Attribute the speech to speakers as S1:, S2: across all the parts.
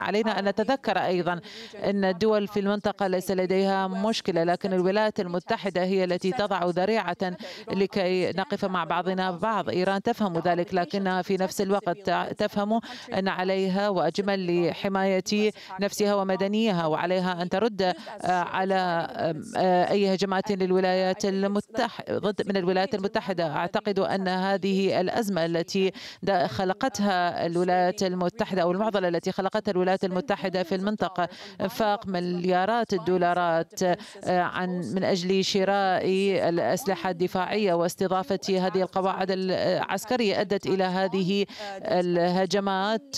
S1: علينا أن نتذكر أيضا أن الدول في المنطقة ليس لديها مشكلة، لكن الولايات المتحدة هي التي تضع ذريعة لكي نقف مع بعضنا بعض. إيران تفهم ذلك، لكنها في نفس الوقت تفهم أن عليها وأجمل لحماية نفسها ومدنيها، وعليها أن ترد على أي هجمات للولايات المتحدة من الولايات المتحدة. أعتقد أن هذه الأزمة التي خلقتها الولايات المتحدة أو المعضلة التي خلقتها الولايات المتحدة في المنطقة، انفاق مليارات الدولارات من أجل شراء الأسلحة الدفاعية واستضافة هذه القواعد العسكرية، أدت إلى هذه الهجمات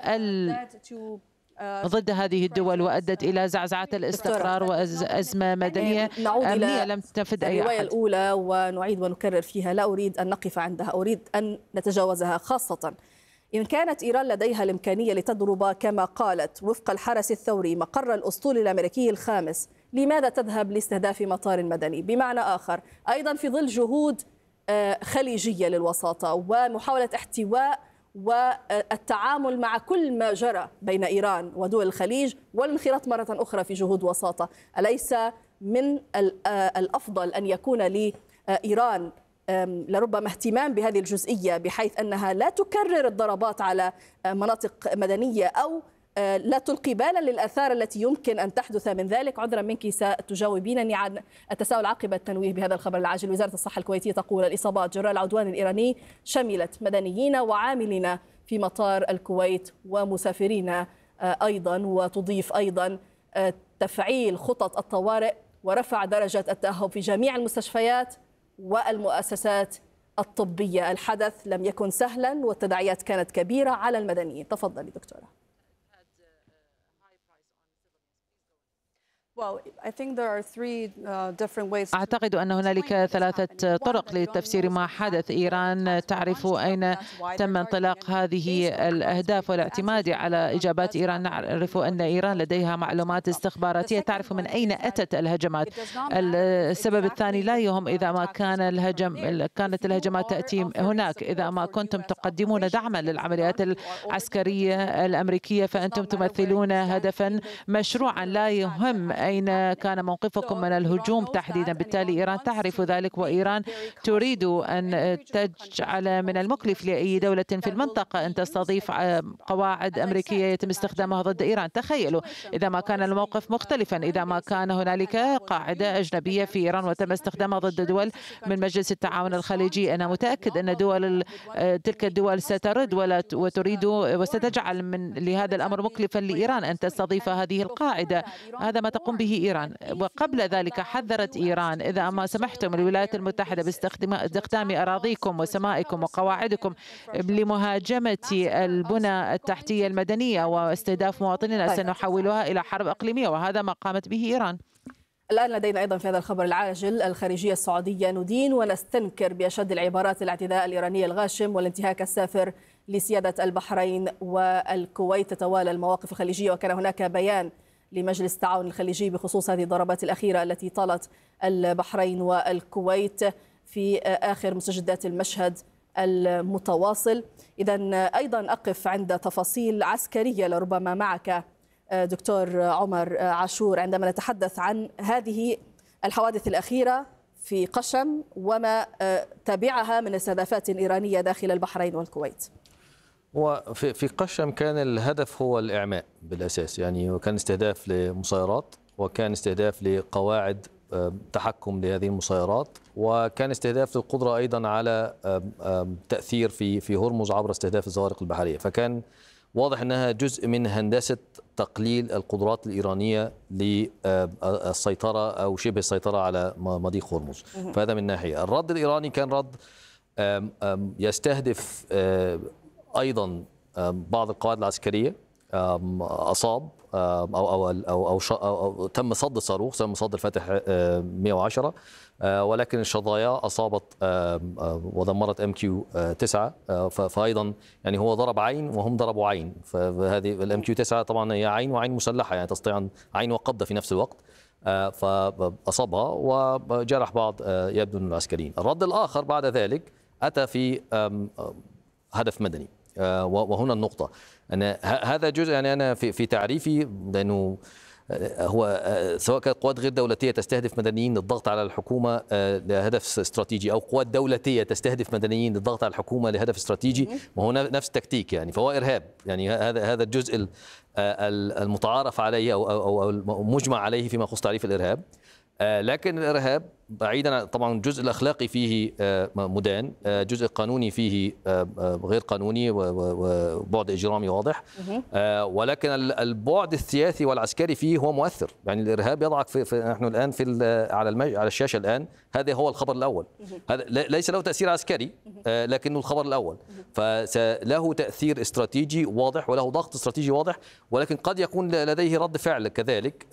S1: ضد هذه الدول، وأدت إلى زعزعة الاستقرار وأزمة مدنية أمنية لم تنفذ أي
S2: الرواية
S1: أحد.
S2: الأولى ونعيد ونكرر فيها، لا أريد أن نقف عندها، أريد أن نتجاوزها، خاصة إن كانت إيران لديها الإمكانية لتضرب كما قالت وفق الحرس الثوري مقر الأسطول الأمريكي الخامس، لماذا تذهب لاستهداف مطار مدني؟ بمعنى آخر، أيضا في ظل جهود خليجية للوساطة ومحاولة احتواء والتعامل مع كل ما جرى بين إيران ودول الخليج والانخراط مرة أخرى في جهود وساطة، أليس من الأفضل أن يكون لإيران لربما اهتمام بهذه الجزئية، بحيث أنها لا تكرر الضربات على مناطق مدنية أو لا تلقي بالا للآثار التي يمكن أن تحدث من ذلك؟ عذرا منك ستجاوبينني عن التساؤل عقب التنويه بهذا الخبر العاجل. وزارة الصحة الكويتية تقول الإصابات جراء العدوان الإيراني شملت مدنيين وعاملين في مطار الكويت ومسافرين أيضا، وتضيف أيضا تفعيل خطط الطوارئ ورفع درجة التأهب في جميع المستشفيات والمؤسسات الطبية. الحدث لم يكن سهلا والتداعيات كانت كبيرة على المدنيين. تفضلي دكتورة.
S1: أعتقد أن هنالك ثلاثة طرق للتفسير ما حدث. إيران تعرف أين تم انطلاق هذه الأهداف والاعتماد على إجابات إيران. نعرف أن إيران لديها معلومات استخباراتية تعرف من أين أتت الهجمات. السبب الثاني لا يهم إذا ما كانت الهجمات تأتي هناك، إذا ما كنتم تقدمون دعما للعمليات العسكرية الأمريكية فأنتم تمثلون هدفا مشروعا، لا يهم أين كان موقفكم من الهجوم تحديدا. بالتالي إيران تعرف ذلك، وإيران تريد أن تجعل من المكلف لأي دولة في المنطقة أن تستضيف قواعد أمريكية يتم استخدامها ضد إيران. تخيلوا إذا ما كان الموقف مختلفا، إذا ما كان هنالك قاعدة أجنبية في إيران وتم استخدامها ضد دول من مجلس التعاون الخليجي، أنا متأكد أن تلك الدول سترد وتريد وستجعل من لهذا الأمر مكلفا لإيران أن تستضيف هذه القاعدة. هذا ما تقوم به إيران. وقبل ذلك حذرت إيران إذا ما سمحتم الولايات المتحدة باستخدام أراضيكم وسمائكم وقواعدكم لمهاجمة البنى التحتية المدنية واستهداف مواطنين سنحولها إلى حرب إقليمية، وهذا ما قامت به إيران.
S2: الآن لدينا أيضا في هذا الخبر العاجل الخارجية السعودية ندين ونستنكر بأشد العبارات الاعتداء الإيراني الغاشم والانتهاك السافر لسيادة البحرين والكويت. تتوالى المواقف الخليجية، وكان هناك بيان لمجلس التعاون الخليجي بخصوص هذه الضربات الأخيرة التي طالت البحرين والكويت في آخر مستجدات المشهد المتواصل. إذن أيضا أقف عند تفاصيل عسكرية لربما معك دكتور عمر عاشور عندما نتحدث عن هذه الحوادث الأخيرة في قشم وما تبعها من استهدافات إيرانية داخل البحرين والكويت.
S3: وفي قشم كان الهدف هو الإعماء بالأساس، يعني وكان استهداف لمسيرات، وكان استهداف لقواعد تحكم لهذه المسيرات، وكان استهداف للقدرة أيضا على تأثير في هرمز عبر استهداف الزوارق البحرية. فكان واضح أنها جزء من هندسة تقليل القدرات الإيرانية للسيطرة أو شبه السيطرة على مضيق هرمز. فهذا من ناحية. الرد الإيراني كان رد يستهدف أيضا بعض القواعد العسكرية، أصاب أو تم صد صاروخ، تم صد الفاتح 110، ولكن الشظايا أصابت ودمرت MQ-9. فأيضا يعني هو ضرب عين وهم ضربوا عين. فهذه الMQ-9 طبعا هي عين وعين مسلحة، يعني تستطيع عين وقبضة في نفس الوقت. فأصابها وجرح بعض يبدو من العسكريين. الرد الآخر بعد ذلك أتى في هدف مدني، وهنا النقطة، أنا هذا جزء، يعني أنا في تعريفي، لأنه هو سواء كانت قوات غير دولتية تستهدف مدنيين للضغط على الحكومة لهدف استراتيجي، أو قوات دولتية تستهدف مدنيين للضغط على الحكومة لهدف استراتيجي، وهو نفس التكتيك يعني، فهو إرهاب. يعني هذا الجزء المتعارف عليه أو مجمع عليه فيما يخص تعريف الإرهاب. لكن الإرهاب بعيدا طبعا الجزء الأخلاقي فيه مدان، الجزء القانوني فيه غير قانوني وبعد إجرامي واضح، ولكن البعد السياسي والعسكري فيه هو مؤثر. يعني الإرهاب يضعك نحن الآن على الشاشة الآن، هذا هو الخبر الأول. هذا ليس له تأثير عسكري لكنه الخبر الأول، فله تأثير استراتيجي واضح وله ضغط استراتيجي واضح، ولكن قد يكون لديه رد فعل كذلك،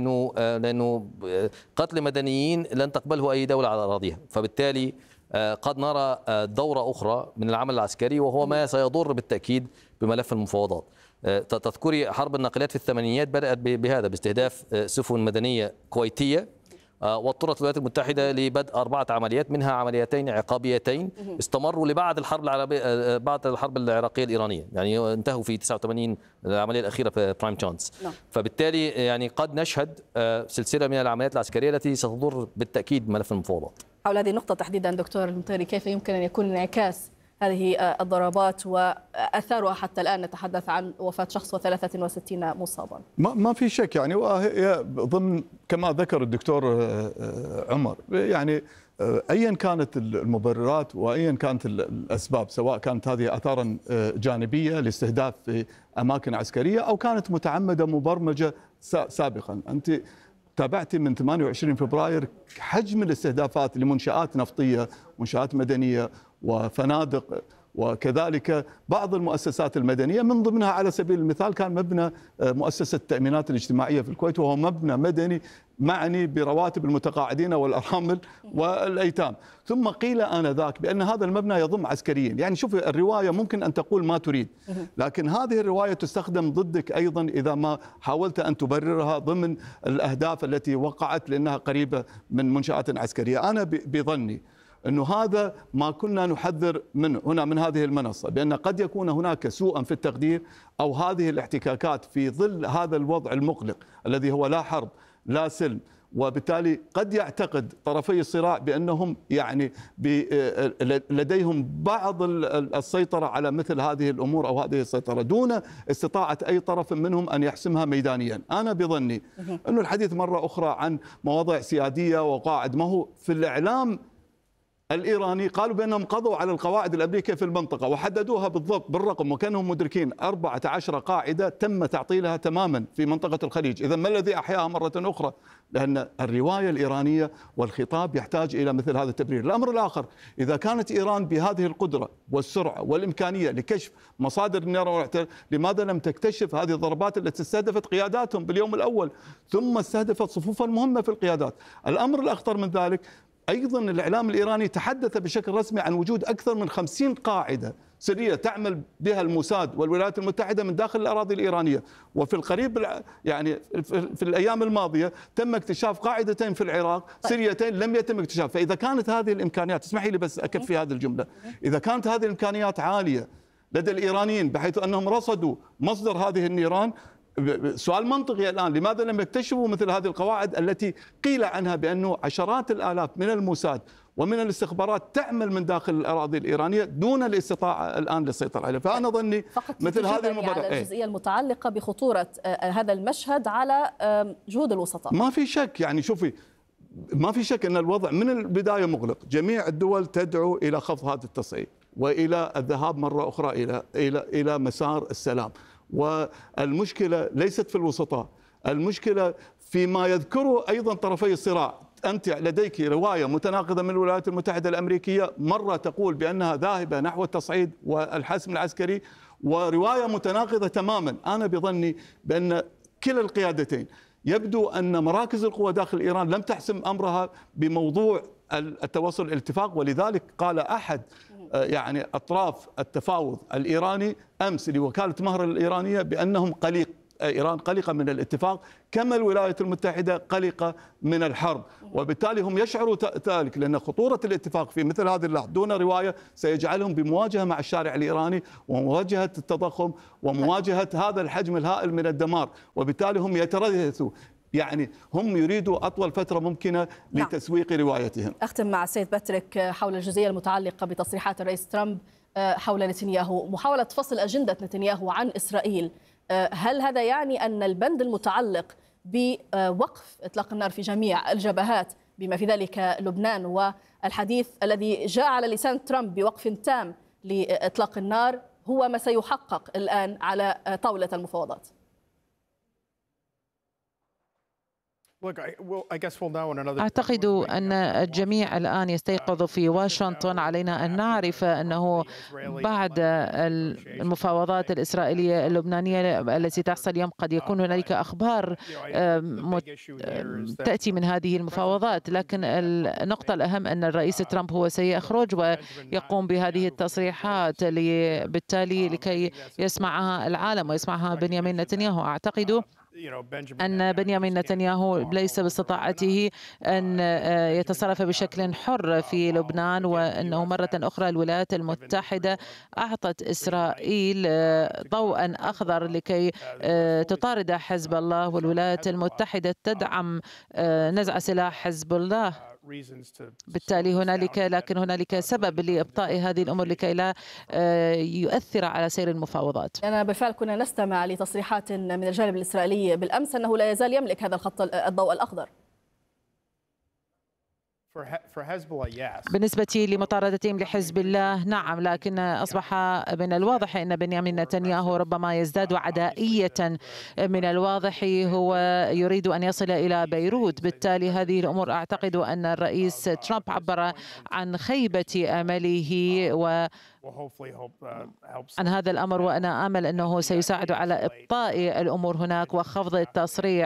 S3: لأنه قتل مدنيين لن تقبله أي دولة على أراضيها، فبالتالي قد نرى دورة أخرى من العمل العسكري، وهو ما سيضر بالتأكيد بملف المفاوضات. تذكري حرب الناقلات في الثمانينيات بدأت بهذا، باستهداف سفن مدنية كويتية، واضطرت الولايات المتحدة لبدء 4 عمليات، منها عمليتين عقابيتين استمروا لبعد الحرب العربية، بعد الحرب العراقية الإيرانية، يعني انتهوا في 89 العملية الأخيرة في برايم تشانس. فبالتالي يعني قد نشهد سلسلة من العمليات العسكرية التي ستضر بالتأكيد ملف المفاوضات.
S2: حول هذه النقطة تحديدا دكتور المطيري، كيف يمكن أن يكون انعكاس هذه الضربات وأثارها حتى الآن؟ نتحدث عن وفاة شخص و63 مصابا.
S4: ما في شك يعني، وهي ضمن كما ذكر الدكتور عمر، يعني أيا كانت المبررات وأيا كانت الأسباب، سواء كانت هذه آثارا جانبية لاستهداف في أماكن عسكرية أو كانت متعمدة مبرمجة سابقا. أنت تابعتي من 28 فبراير حجم الاستهدافات لمنشآت نفطية، منشآت مدنية وفنادق، وكذلك بعض المؤسسات المدنية، من ضمنها على سبيل المثال كان مبنى مؤسسة التأمينات الاجتماعية في الكويت، وهو مبنى مدني معني برواتب المتقاعدين والأرامل والأيتام. ثم قيل آنذاك بأن هذا المبنى يضم عسكريين. يعني شوفي، الرواية ممكن أن تقول ما تريد، لكن هذه الرواية تستخدم ضدك أيضا إذا ما حاولت أن تبررها ضمن الأهداف التي وقعت لأنها قريبة من منشآت عسكرية. أنا بظني أنه هذا ما كنا نحذر منه هنا من هذه المنصة، بأن قد يكون هناك سوءا في التقدير، أو هذه الاحتكاكات في ظل هذا الوضع المقلق الذي هو لا حرب لا سلم، وبالتالي قد يعتقد طرفي الصراع بأنهم يعني لديهم بعض السيطرة على مثل هذه الأمور أو هذه السيطرة دون استطاعة أي طرف منهم أن يحسمها ميدانيا. أنا بظني أنه الحديث مرة أخرى عن مواضيع سيادية وقواعد، ما هو في الإعلام الإيراني قالوا بأنهم قضوا على القواعد الأمريكية في المنطقة وحددوها بالضبط بالرقم، وكانهم مدركين 14 قاعدة تم تعطيلها تماما في منطقة الخليج. إذا ما الذي أحياها مرة أخرى؟ لأن الرواية الإيرانية والخطاب يحتاج إلى مثل هذا التبرير. الأمر الآخر، إذا كانت إيران بهذه القدرة والسرعة والإمكانية لكشف مصادر النيران والاحتلال، لماذا لم تكتشف هذه الضربات التي استهدفت قياداتهم باليوم الأول، ثم استهدفت صفوفا مهمة في القيادات؟ الأمر الأخطر من ذلك، أيضا الإعلام الإيراني تحدث بشكل رسمي عن وجود أكثر من 50 قاعدة سرية تعمل بها الموساد والولايات المتحدة من داخل الأراضي الإيرانية. وفي القريب يعني في الأيام الماضية تم اكتشاف قاعدتين في العراق سريتين لم يتم اكتشاف. فإذا كانت هذه الإمكانيات، اسمحي لي بس أكد في هذه الجملة، إذا كانت هذه الإمكانيات عالية لدى الإيرانيين بحيث أنهم رصدوا مصدر هذه النيران، سؤال منطقي الآن، لماذا لم يكتشفوا مثل هذه القواعد التي قيل عنها بأنه عشرات الآلاف من الموساد ومن الاستخبارات تعمل من داخل الأراضي الإيرانية دون الاستطاعة الآن للسيطرة عليها؟ فأنا ظني مثل هذه المبادرة
S2: على الجزئية المتعلقة بخطورة هذا المشهد على جهود الوسطاء.
S4: ما في شك، يعني شوفي، ما في شك أن الوضع من البداية مغلق. جميع الدول تدعو إلى خفض هذا التصعيد وإلى الذهاب مرة أخرى إلى مسار السلام. والمشكلة ليست في الوسطاء، المشكلة فيما يذكره أيضا طرفي الصراع. أنت لديك رواية متناقضة من الولايات المتحدة الأمريكية، مرة تقول بأنها ذاهبة نحو التصعيد والحسم العسكري، ورواية متناقضة تماما. أنا بظني بأن كلا القيادتين يبدو أن مراكز القوى داخل إيران لم تحسم أمرها بموضوع التوصل الاتفاق، ولذلك قال أحد يعني أطراف التفاوض الإيراني أمس لوكالة مهر الإيرانية بأنهم إيران قلقة من الاتفاق كما الولايات المتحدة قلقة من الحرب، وبالتالي هم يشعروا ذلك، لأن خطورة الاتفاق في مثل هذه اللحظة دون رواية سيجعلهم بمواجهة مع الشارع الإيراني ومواجهة التضخم ومواجهة هذا الحجم الهائل من الدمار، وبالتالي هم يترددوا، يعني هم يريدوا أطول فترة ممكنة لتسويق روايتهم.
S2: أختم مع سيد باتريك حول الجزئية المتعلقة بتصريحات الرئيس ترامب حول نتنياهو، محاولة فصل أجندة نتنياهو عن إسرائيل. هل هذا يعني أن البند المتعلق بوقف إطلاق النار في جميع الجبهات بما في ذلك لبنان والحديث الذي جاء على لسان ترامب بوقف تام لإطلاق النار هو ما سيحقق الآن على طاولة المفاوضات؟
S1: أعتقد أن الجميع الآن يستيقظ في واشنطن. علينا أن نعرف أنه بعد المفاوضات الإسرائيلية اللبنانية التي تحصل اليوم قد يكون هنالك أخبار تأتي من هذه المفاوضات، لكن النقطة الأهم أن الرئيس ترامب هو سيخرج ويقوم بهذه التصريحات بالتالي لكي يسمعها العالم ويسمعها بنيامين نتنياهو. أعتقد أن بنيامين نتنياهو ليس باستطاعته أن يتصرف بشكل حر في لبنان، وأنه مرة أخرى الولايات المتحدة أعطت إسرائيل ضوءا أخضر لكي تطارد حزب الله، والولايات المتحدة تدعم نزع سلاح حزب الله. بالتالي هنالك سبب لإبطاء هذه الأمور لكي لا يؤثر على سير المفاوضات.
S2: أنا بالفعل كنا نستمع لتصريحات من الجانب الإسرائيلي بالأمس أنه لا يزال يملك هذا الخط الضوء الأخضر.
S1: بالنسبة لمطاردتهم لحزب الله نعم، لكن أصبح من الواضح أن بنيامين نتنياهو ربما يزداد عدائية. من الواضح هو يريد أن يصل إلى بيروت. بالتالي هذه الأمور أعتقد أن الرئيس ترامب عبر عن خيبة أمله عن هذا الأمر، وأنا آمل أنه سيساعد على إبطاء الأمور هناك وخفض التصريع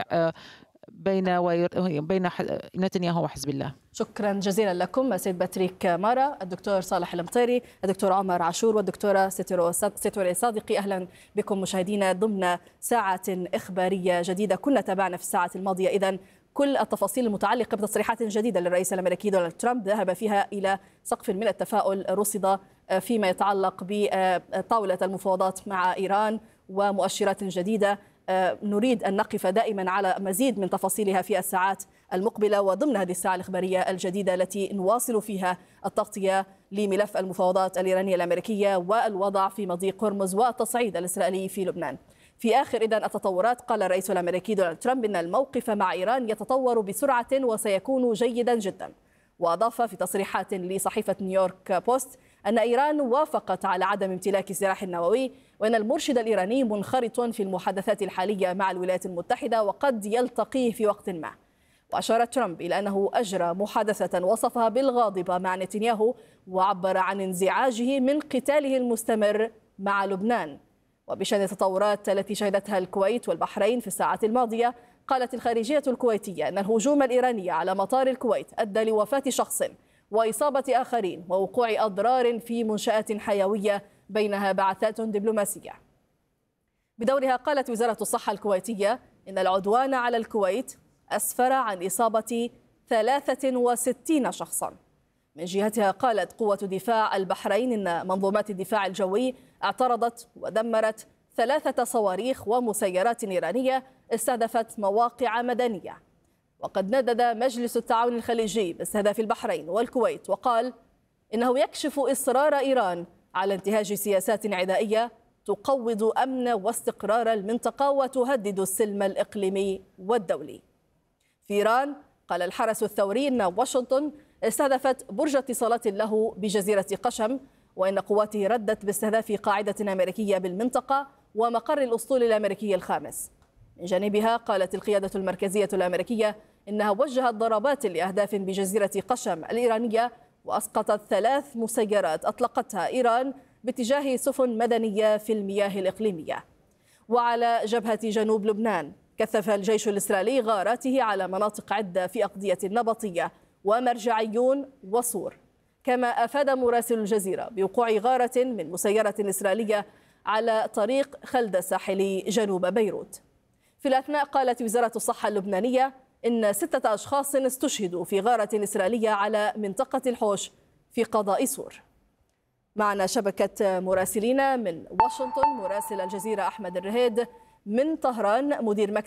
S1: بين نتنياهو وحزب الله.
S2: شكرا جزيلا لكم سيد باتريك مارا، الدكتور صالح المطيري، الدكتور عمر عاشور، والدكتورة ستوري صادقي. أهلا بكم مشاهدينا ضمن ساعة إخبارية جديدة. كنا تابعنا في الساعة الماضية إذن كل التفاصيل المتعلقة بتصريحات جديدة للرئيس الأمريكي دونالد ترامب ذهب فيها إلى سقف من التفاؤل رصد فيما يتعلق بطاولة المفاوضات مع إيران ومؤشرات جديدة نريد أن نقف دائما على مزيد من تفاصيلها في الساعات المقبلة وضمن هذه الساعة الإخبارية الجديدة التي نواصل فيها التغطية لملف المفاوضات الإيرانية الأمريكية والوضع في مضيق هرمز والتصعيد الإسرائيلي في لبنان. في آخر إذن التطورات، قال الرئيس الأمريكي دونالد ترامب إن الموقف مع إيران يتطور بسرعة وسيكون جيدا جدا. وأضاف في تصريحات لصحيفة نيويورك بوست أن إيران وافقت على عدم امتلاك سلاح نووي، وأن المرشد الإيراني منخرط في المحادثات الحالية مع الولايات المتحدة وقد يلتقيه في وقت ما. وأشار ترامب إلى أنه أجرى محادثة وصفها بالغاضبة مع نتنياهو وعبر عن انزعاجه من قتاله المستمر مع لبنان. وبشأن التطورات التي شهدتها الكويت والبحرين في الساعات الماضية، قالت الخارجية الكويتية أن الهجوم الإيراني على مطار الكويت أدى لوفاة شخص وإصابة آخرين ووقوع أضرار في منشآت حيوية بينها بعثات دبلوماسية. بدورها قالت وزارة الصحة الكويتية إن العدوان على الكويت أسفر عن إصابة 63 شخصا. من جهتها قالت قوة دفاع البحرين إن منظومات الدفاع الجوي اعترضت ودمرت 3 صواريخ ومسيرات إيرانية استهدفت مواقع مدنية. وقد ندد مجلس التعاون الخليجي باستهداف البحرين والكويت وقال إنه يكشف إصرار إيران على انتهاج سياسات عدائية تقوض أمن واستقرار المنطقة وتهدد السلم الإقليمي والدولي. في إيران قال الحرس الثوري إن واشنطن استهدفت برج اتصالات له بجزيرة قشم، وإن قواته ردت باستهداف قاعدة أمريكية بالمنطقة ومقر الأسطول الأمريكي الخامس. من جانبها قالت القيادة المركزية الأمريكية إنها وجهت ضربات لأهداف بجزيرة قشم الإيرانية وأسقطت 3 مسيرات أطلقتها إيران باتجاه سفن مدنية في المياه الإقليمية. وعلى جبهة جنوب لبنان كثف الجيش الإسرائيلي غاراته على مناطق عدة في أقضية النبطية ومرجعيون وصور. كما أفاد مراسل الجزيرة بوقوع غارة من مسيرة إسرائيلية على طريق خلد الساحلي جنوب بيروت. في الأثناء قالت وزارة الصحة اللبنانية إن 6 أشخاص استشهدوا في غارة إسرائيلية على منطقة الحوش في قضاء سور. معنا شبكة مراسلين من واشنطن، مراسل الجزيرة أحمد الرهيد، من طهران مدير مكتب